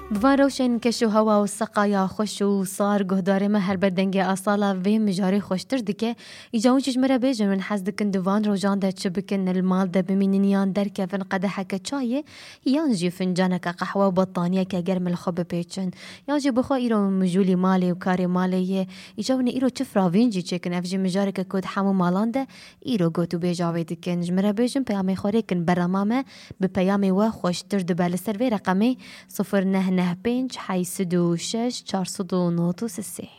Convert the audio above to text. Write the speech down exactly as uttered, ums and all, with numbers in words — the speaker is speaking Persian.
بوان روشن کشو هوا و سقایا خوش و صار گهدار ما هر بدنگی اصالا و مجاری خوشتر دکه ایجاون چش مرا بیجن من حز دکن دوان روجان ده چه بکن المال ده بمینینیان در کفن قدحه که چایه یان جی فنجانه که قحوه و بطانیه که گرم الخوب پیچن یان جی بخوا ایرو مجولی مالی و کاری مالیه ایجاون ایرو چه فراوین جی چکن افجی مجاری که کد همو مالان ده ایرو گوتو بیجاوی دکن جمرا بیجن پیامی خوری کن برامامه به پیامی و خوشتر دبال سر وی رقمی صفر نه نه پنج حیث دو شش چهارصد و نوت و سه.